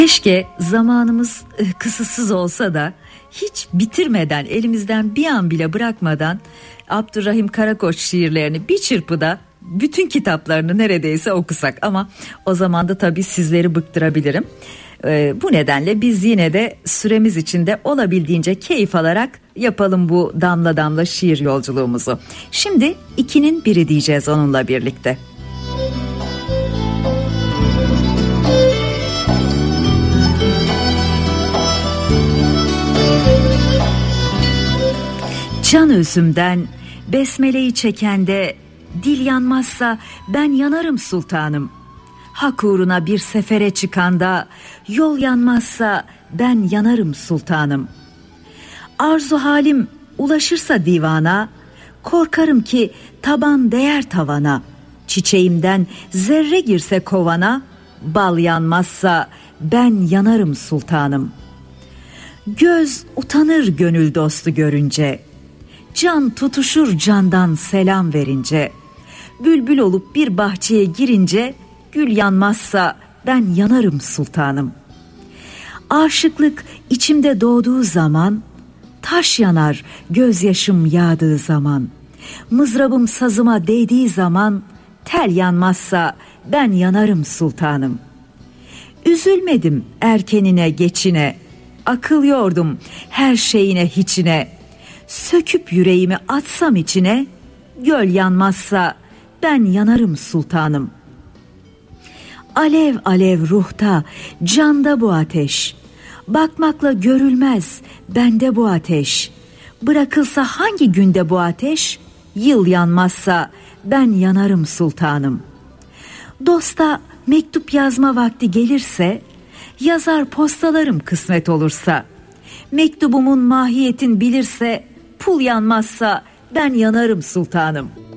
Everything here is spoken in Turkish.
Keşke zamanımız kısıtsız olsa da hiç bitirmeden, elimizden bir an bile bırakmadan Abdurrahim Karakoç şiirlerini bir çırpıda bütün kitaplarını neredeyse okusak, ama o zaman da tabii sizleri bıktırabilirim. Bu nedenle biz yine de süremiz içinde olabildiğince keyif alarak yapalım bu damla damla şiir yolculuğumuzu. Şimdi 2'nin biri diyeceğiz onunla birlikte. Can özümden besmeleyi çekende dil yanmazsa ben yanarım sultanım. Hak uğruna bir sefere çıkanda yol yanmazsa ben yanarım sultanım. Arzu halim ulaşırsa divana, korkarım ki taban değer tavana. Çiçeğimden zerre girse kovana, bal yanmazsa ben yanarım sultanım. Göz utanır gönül dostu görünce, can tutuşur candan selam verince. Bülbül olup bir bahçeye girince, gül yanmazsa ben yanarım sultanım. Aşıklık içimde doğduğu zaman, taş yanar gözyaşım yağdığı zaman. Mızrabım sazıma değdiği zaman, tel yanmazsa ben yanarım sultanım. Üzülmedim erkenine geçine, akıl yordum her şeyine hiçine. Söküp yüreğimi atsam içine, göl yanmazsa ben yanarım sultanım. Alev alev ruhta, canda bu ateş. Bakmakla görülmez bende bu ateş. Bırakılsa hangi günde bu ateş? Yıl yanmazsa ben yanarım sultanım. Dosta mektup yazma vakti gelirse, yazar postalarım kısmet olursa. Mektubumun mahiyetin bilirse, pul yanmazsa ben yanarım sultanım.